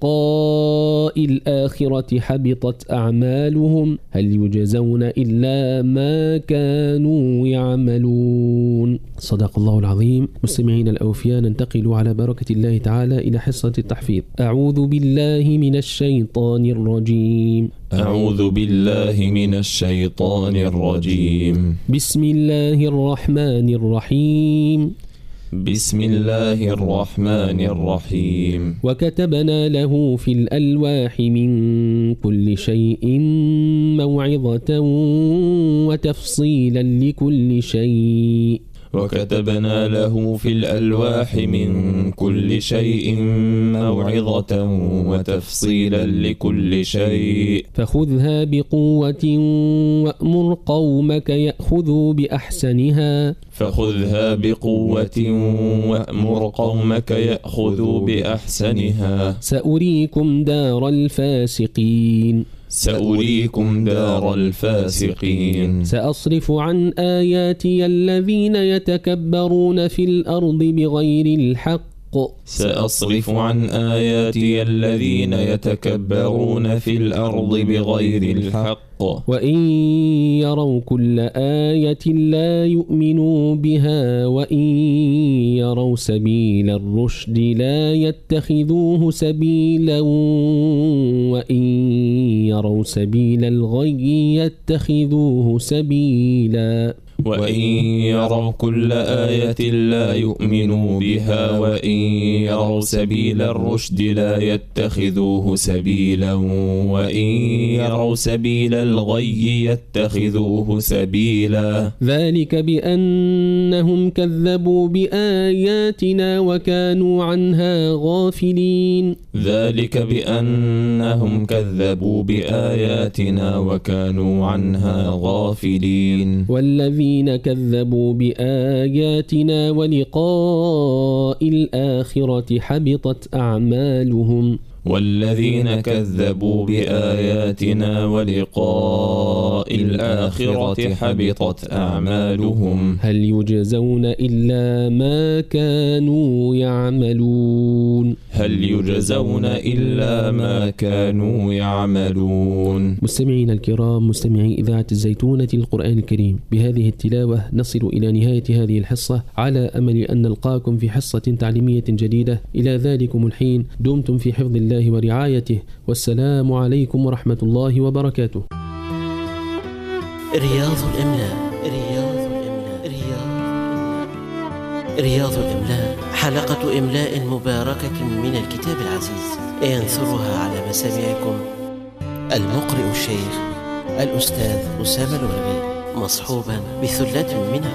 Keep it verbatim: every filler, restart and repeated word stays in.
ولقاء الآخرة حبطت أعمالهم هل يجزون إلا ما كانوا يعملون. صدق الله العظيم. مستمعين الأوفياء، ننتقل على بركة الله تعالى إلى حصة التحفيظ. أعوذ بالله من الشيطان الرجيم. أعوذ بالله من الشيطان الرجيم. بسم الله الرحمن الرحيم. بسم الله الرحمن الرحيم. وكتبنا له في الألواح من كل شيء موعظة وتفصيلا لكل شيء وكتبنا له في الألواح من كل شيء موعظة وتفصيلا لكل شيء فخذها بقوة وأمر قومك يأخذوا بأحسنها فخذها بقوة وأمر قومك يأخذوا بأحسنها سأريكم دار الفاسقين سأريكم دار الفاسقين. سأصرف عن آياتي الذين يتكبرون في الأرض بغير الحق سأصرف عن آياتي الذين يتكبرون في الأرض بغير الحق وإن يروا كل آية لا يؤمنوا بها وإن يروا سبيل الرشد لا يتخذوه سبيلا وإن يروا سبيل الغي يتخذوه سبيلا وإن يروا كل آية لا يؤمنوا بها وإن يروا سبيل الرشد لا يتخذوه سبيلا وإن يروا سبيل الغي يتخذوه سبيلا. ذلك بأنهم كذبوا بآياتنا وكانوا عنها غافلين. ذلك بأنهم كذبوا بآياتنا وكانوا عنها غافلين. والذين كذبوا بآياتنا ولقاء الآخرة حبطت أعمالهم والذين كذبوا بآياتنا ولقاء الآخرة حبطت أعمالهم هل يجزون إلا ما كانوا يعملون هل يجزون إلا ما كانوا يعملون. مستمعين الكرام، مستمعي إذاعة الزيتونة القرآن الكريم، بهذه التلاوة نصل إلى نهاية هذه الحصة، على أمل أن نلقاكم في حصة تعليمية جديدة. إلى ذلكم الحين دمتم في حفظ الله ورعايته، والسلام عليكم ورحمة الله وبركاته. رياض الإملاء رياض الإملاء رياض رياض الإملاء حلقة إملاء مباركة من الكتاب العزيز ينثرها على مسامعكم المقرئ الشيخ الأستاذ أسامة الوربي، مصحوبا بثلة من